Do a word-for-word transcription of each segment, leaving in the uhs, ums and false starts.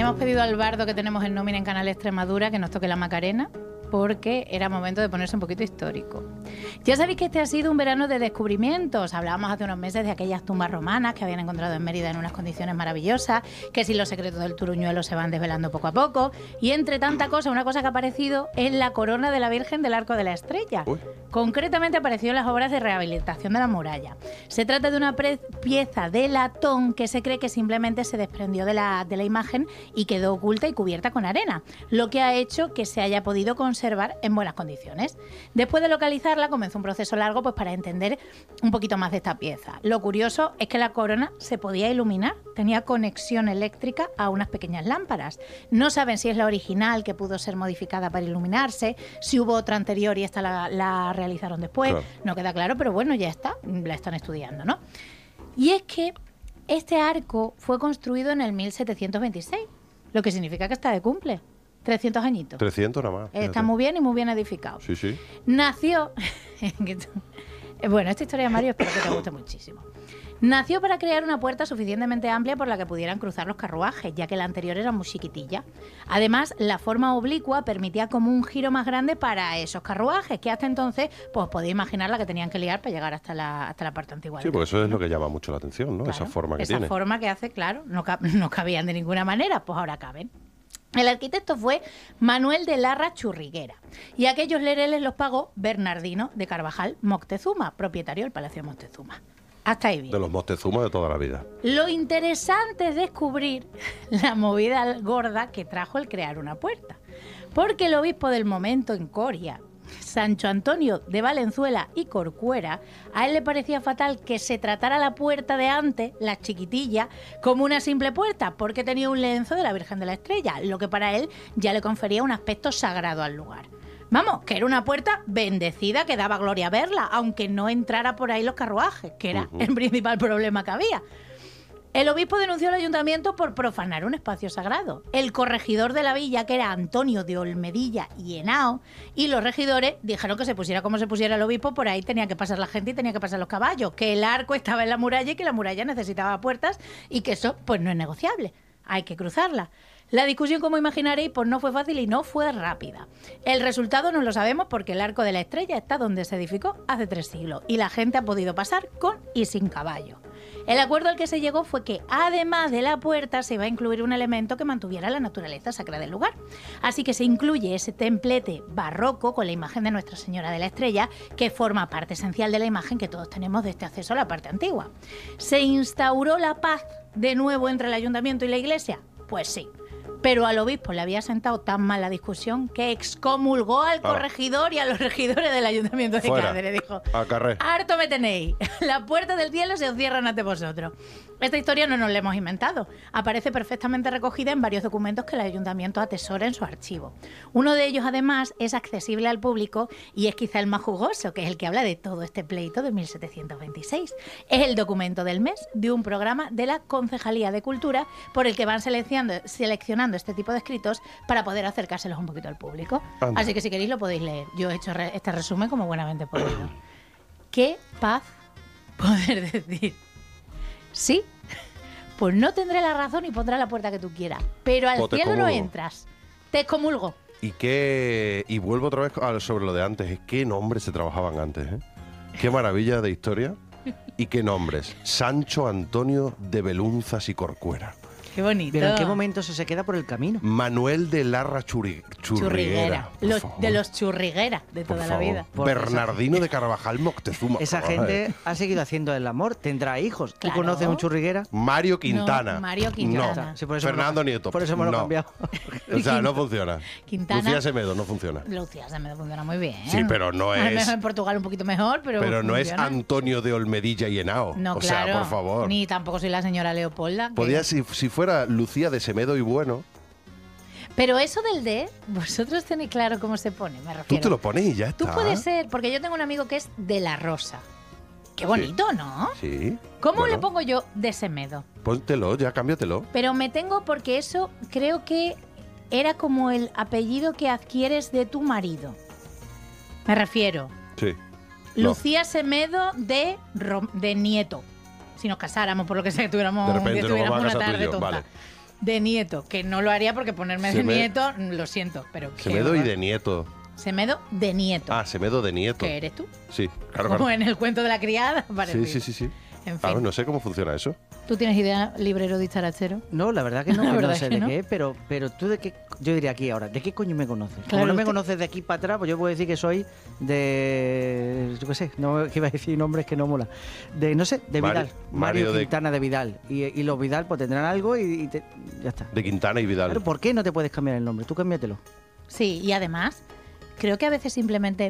hemos pedido al bardo que tenemos en nómina en Canal Extremadura que nos toque la Macarena, porque era momento de ponerse un poquito histórico. Ya sabéis que este ha sido un verano de descubrimientos. Hablábamos hace unos meses de aquellas tumbas romanas que habían encontrado en Mérida en unas condiciones maravillosas, que si los secretos del Turuñuelo se van desvelando poco a poco, y entre tanta cosa, una cosa que ha aparecido es la corona de la Virgen del Arco de la Estrella. Uy. Concretamente apareció en las obras de rehabilitación de la muralla. Se trata de una pieza de latón que se cree que simplemente se desprendió de la, de la imagen y quedó oculta y cubierta con arena, lo que ha hecho que se haya podido conservar en buenas condiciones. Después de localizarla comenzó un proceso largo pues para entender un poquito más de esta pieza. Lo curioso es que la corona se podía iluminar, tenía conexión eléctrica a unas pequeñas lámparas. No saben si es la original que pudo ser modificada para iluminarse, si hubo otra anterior y esta la, la realizaron después, claro. No queda claro, pero bueno, ya está, la están estudiando, ¿no? Y es que este arco fue construido en el mil setecientos veintiséis, lo que significa que está de cumple. trescientos añitos. trescientos nada más. Está fíjate. Muy bien y muy bien edificado. Sí, sí. Nació... bueno, esta historia, Mario, espero que te guste muchísimo. Nació para crear una puerta suficientemente amplia por la que pudieran cruzar los carruajes, ya que la anterior era muy chiquitilla. Además, la forma oblicua permitía como un giro más grande para esos carruajes, que hasta entonces, pues podéis imaginar la que tenían que liar para llegar hasta la, hasta la parte antigua. Sí, porque eso es lo que llama mucho la atención, ¿no? Claro, esa forma que esa tiene. Esa forma que hace, claro, no, cab- no cabían de ninguna manera, pues ahora caben. El arquitecto fue Manuel de Larra Churriguera y aquellos lereles los pagó Bernardino de Carvajal Moctezuma, propietario del Palacio de Moctezuma. Hasta ahí bien. De los Moctezuma de toda la vida. Lo interesante es descubrir la movida gorda que trajo el crear una puerta. Porque el obispo del momento en Coria, Sancho Antonio de Valenzuela y Corcuera, a él le parecía fatal que se tratara la puerta de antes, la chiquitilla, como una simple puerta, porque tenía un lienzo de la Virgen de la Estrella, lo que para él ya le confería un aspecto sagrado al lugar. Vamos, que era una puerta bendecida que daba gloria verla, aunque no entrara por ahí los carruajes, que era uh-huh. el principal problema que había. El obispo denunció al ayuntamiento por profanar un espacio sagrado. El corregidor de la villa, que era Antonio de Olmedilla y Henao, y los regidores dijeron que se pusiera como se pusiera el obispo, por ahí tenía que pasar la gente y tenía que pasar los caballos, que el arco estaba en la muralla y que la muralla necesitaba puertas y que eso pues no es negociable, hay que cruzarla. La discusión, como imaginaréis, pues no fue fácil y no fue rápida. El resultado no lo sabemos porque el Arco de la Estrella está donde se edificó hace tres siglos y la gente ha podido pasar con y sin caballo. El acuerdo al que se llegó fue que, además de la puerta, se iba a incluir un elemento que mantuviera la naturaleza sacra del lugar. Así que se incluye ese templete barroco con la imagen de Nuestra Señora de la Estrella, que forma parte esencial de la imagen que todos tenemos de este acceso a la parte antigua. ¿Se instauró la paz de nuevo entre el ayuntamiento y la iglesia? Pues sí. Pero al obispo le había sentado tan mal la discusión que excomulgó al corregidor y a los regidores del ayuntamiento de Cáceres. Dijo, harto me tenéis, las puertas del cielo se os cierran ante vosotros. Esta historia no nos la hemos inventado. Aparece perfectamente recogida en varios documentos que el ayuntamiento atesora en su archivo. Uno de ellos, además, es accesible al público y es quizá el más jugoso, que es el que habla de todo este pleito de mil setecientos veintiséis. Es el documento del mes de un programa de la Concejalía de Cultura por el que van seleccionando, seleccionando este tipo de escritos para poder acercárselos un poquito al público. Anda. Así que si queréis lo podéis leer. Yo he hecho re- este resumen como buenamente he podido. Qué paz poder decir. Sí, pues no tendré la razón y pondrás la puerta que tú quieras, pero al cielo comulgo. No entras. Te excomulgo. Y qué y vuelvo otra vez sobre lo de antes. ¿Qué nombres se trabajaban antes? ¿eh? Qué maravilla de historia. ¿Y qué nombres? Sancho Antonio de Belunzas y Corcuera. Qué bonito. ¿Pero en qué momento eso se queda por el camino? Manuel de Larra Churri, Churriguera. Los, de los Churriguera de toda la vida. Por Bernardino de Carvajal Moctezuma. Esa gente eh. ha seguido haciendo el amor, tendrá hijos. Claro. ¿Tú conoces un Churriguera? Mario Quintana. No, Mario Quintana. No. Sí, por eso Fernando lo, Nieto. Por eso hemos no. cambiado. O sea, no funciona. Quintana. Lucía Semedo no funciona. Lucía Semedo funciona muy bien. Sí, pero no es... A lo mejor en Portugal un poquito mejor, pero Pero no funciona. es Antonio de Olmedilla y Henao. No, o claro. sea, por favor. Ni tampoco soy la señora Leopolda. Que... Podía, si, si fuera Lucía de Semedo y Bueno... Pero eso del D, vosotros tenéis claro cómo se pone, me refiero. Tú te lo pones y ya está. Tú puedes ser, porque yo tengo un amigo que es de la Rosa. Qué bonito, sí. ¿no? Sí. ¿Cómo bueno. le pongo yo de Semedo? Póntelo, ya cámbiatelo. Pero me tengo porque eso creo que era como el apellido que adquieres de tu marido. Me refiero. Sí. Lucía no. Semedo de, de Nieto. Si nos casáramos, por lo que sea, que tuviéramos, de repente que tuviéramos no una tarde tuyo. tonta. Vale. de nieto, que no lo haría porque ponerme de Semedo. nieto, lo siento, pero qué Semedo y horror. de nieto. Semedo de nieto. Ah, Semedo de nieto. ¿Qué eres tú? Sí, claro, Como claro. en el cuento de la criada, Sí, parecido. sí, sí, sí. En Ah, fin. no sé cómo funciona eso. ¿Tú tienes idea, librero dicharachero? No, la verdad que no, La que verdad no sé es que de no. qué, pero, pero tú de qué, yo diría aquí ahora, ¿de qué coño me conoces? Como Claro, no me usted- conoces de aquí para atrás, pues yo puedo decir que soy de, yo qué sé, no que iba a decir nombres que no mola, de, no sé, de Mario- Vidal, Mario Mario de- Quintana de Vidal, y, y los Vidal pues tendrán algo y, y te- ya está. De Quintana y Vidal. Claro, ¿por qué no te puedes cambiar el nombre? Tú cámbiatelo. Sí, y además, creo que a veces simplemente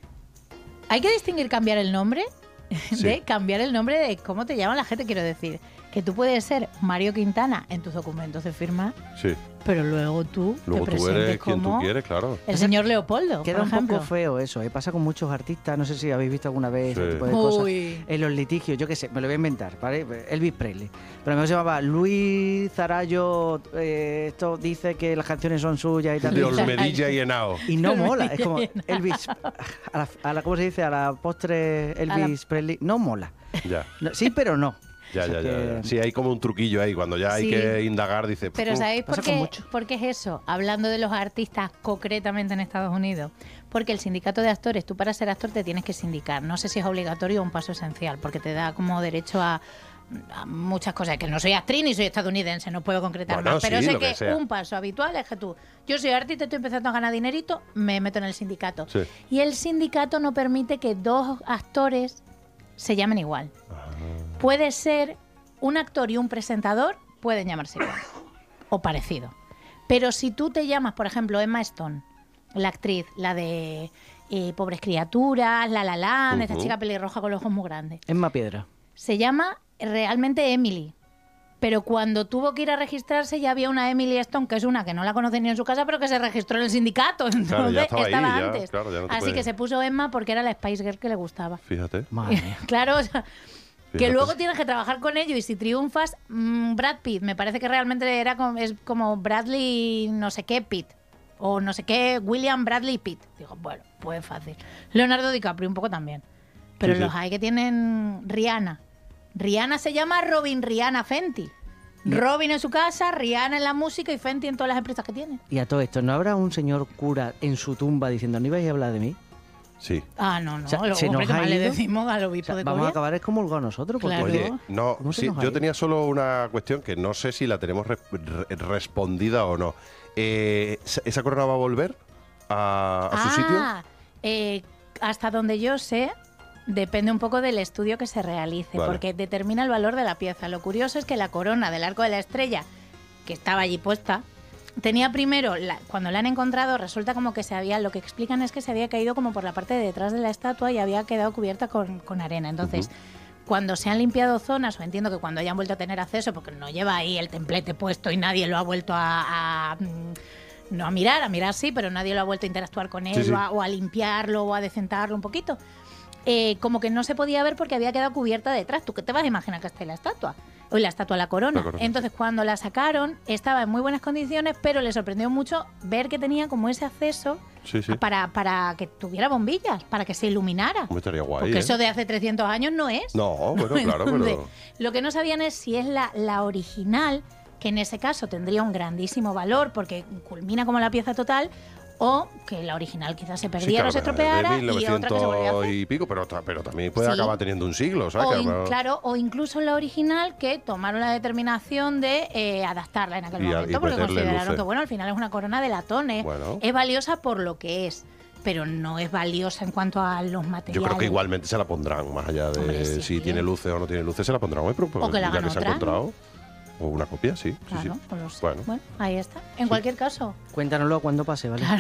hay que distinguir cambiar el nombre Sí. de cambiar el nombre de cómo te llama la gente. Quiero decir, que tú puedes ser Mario Quintana en tus documentos de firma, Sí. pero luego tú Luego te tú presentes eres quien como tú quieres, claro. el señor Leopoldo, Queda por un ejemplo. poco feo eso, ¿eh? Pasa con muchos artistas, no sé si habéis visto alguna vez Sí. ese tipo de cosas. Uy. En los litigios, yo qué sé, me lo voy a inventar, ¿vale? Elvis Presley. Pero a mí se llamaba Luis Zarallo, eh, esto dice que las canciones son suyas y tal. De Olmedilla y Henao. Y no mola, es como Elvis, a la, a la- ¿cómo se dice? A la postre Elvis Presley, no mola. Ya. No, sí, pero no. Ya, O sea ya, ya, que- ya. Sí, hay como un truquillo ahí. Cuando ya hay Sí. que indagar, dice. Pero "Uf, ¿sabéis por pasa con qué, mucho. por qué es eso? Hablando de los artistas concretamente en Estados Unidos. Porque el sindicato de actores, tú para ser actor te tienes que sindicar. No sé si es obligatorio o un paso esencial, porque te da como derecho a, a muchas cosas. Que no soy actriz ni soy estadounidense, no puedo concretar Bueno, más. Pero sí, sé lo que que, sea. un paso habitual es que tú, yo soy artista, estoy empezando a ganar dinerito, me meto en el sindicato. Sí. Y el sindicato no permite que dos actores se llamen igual. Puede ser un actor y un presentador, pueden llamarse igual o parecido. Pero si tú te llamas, por ejemplo, Emma Stone, la actriz, la de eh, Pobres Criaturas, La La Land, esta Ujú. chica pelirroja con los ojos muy grandes, Emma Piedra. se llama realmente Emily. Pero cuando tuvo que ir a registrarse ya había una Emily Stone, que es una que no la conoce ni en su casa, pero que se registró en el sindicato. Entonces Claro, ya estaba ahí, ya, antes. claro, ya no te Así puedes- que se puso Emma porque era la Spice Girl que le gustaba. Fíjate. Madre mía. Claro, o sea, que Fíjate. luego tienes que trabajar con ello y si triunfas, mm, Brad Pitt, me parece que realmente era como, es como Bradley no sé qué Pitt, o no sé qué William Bradley Pitt. Digo, bueno, pues fácil. Leonardo DiCaprio un poco también. Pero Sí, sí. los hay que tienen Rihanna. Rihanna se llama Robin Rihanna Fenty. Robin en su casa, Rihanna en la música y Fenty en todas las empresas que tiene. Y a todo esto, ¿no habrá un señor cura en su tumba diciendo, ¿no ibais a hablar de mí? Sí. Ah, no, no. O sea, lo ¿se hombre, nos que ha más le ido? decimos al O obispo sea, de vamos a Coria. acabar excomulgados nosotros. Porque Claro. Oye, no, ¿Cómo se sí, nos ha yo ido? tenía solo una cuestión que no sé si la tenemos re- re- respondida o no. Eh, ¿Esa corona va a volver a, a su ah, sitio? eh, hasta donde yo sé, depende un poco del estudio que se realice, Vale. porque determina el valor de la pieza. Lo curioso es que la corona del Arco de la Estrella, que estaba allí puesta, tenía primero, la- cuando la han encontrado, resulta como que se había, lo que explican es que se había caído como por la parte de detrás de la estatua y había quedado cubierta con, con arena. Entonces, Ujú. cuando se han limpiado zonas, o entiendo que cuando hayan vuelto a tener acceso, porque no lleva ahí el templete puesto y nadie lo ha vuelto a, a, mm, no a mirar, a mirar sí, pero nadie lo ha vuelto a interactuar con él Sí, sí. O, a, o a limpiarlo o a decentarlo un poquito. Eh, como que no se podía ver porque había quedado cubierta detrás. ¿Tú qué te vas a imaginar que está ahí la estatua? O la estatua, la corona. La corona, Entonces, cuando la sacaron, estaba en muy buenas condiciones, pero le sorprendió mucho ver que tenía como ese acceso Sí, sí. para, para que tuviera bombillas, para que se iluminara. Hombre, estaría guay, Porque ¿eh? eso de hace trescientos años no es. No, bueno, claro, Entonces, pero... lo que no sabían es si es la, la original, que en ese caso tendría un grandísimo valor porque culmina como la pieza total, o que la original quizás se Sí, perdiera o se claro, estropeara de y otra que se volviera a novecientos hacer. y pico, pero, ta- pero también puede Sí. acabar teniendo un siglo, ¿sabes? O, Que in- además- claro, o incluso la original que tomaron la determinación de eh, adaptarla en aquel Y a- y momento porque meterle consideraron luces. que bueno, al final es una corona de latones, Bueno. es valiosa por lo que es, pero no es valiosa en cuanto a los materiales. Yo creo que igualmente se la pondrán, más allá de Hombre, sí. si tiene luces o no tiene luces, se la pondrán. Hombre, pero, O que la ya hagan que se ha otra, encontrado. O una copia, sí. sí, Claro, sí. pues lo sé. Bueno. Bueno, ahí está. En cualquier caso, Cuéntanoslo cuando pase, ¿vale? claro.